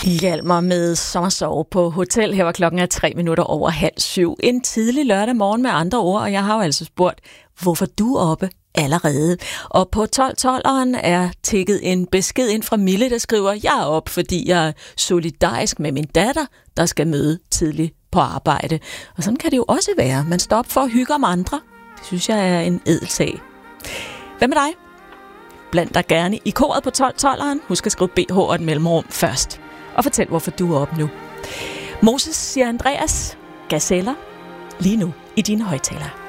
Hjalmar med Sommersove på hotel. Her var klokken 7:03. En tidlig lørdag morgen med andre ord, og jeg har jo altså spurgt, hvorfor du er oppe allerede. Og på 12-12'eren er tikket en besked ind fra Mille, der skriver, jeg er op, fordi jeg er solidarisk med min datter, der skal møde tidligt på arbejde. Og sådan kan det jo også være. Man står op for at hygge om andre. Det synes jeg er en ædel sag. Hvad med dig? Bland dig gerne i koret på 12-12'eren. Husk at skrive BH og et mellemrum først. Og fortæl, hvorfor du er op nu. Moses, siger Andreas. Gazeller. Lige nu i dine højtalere.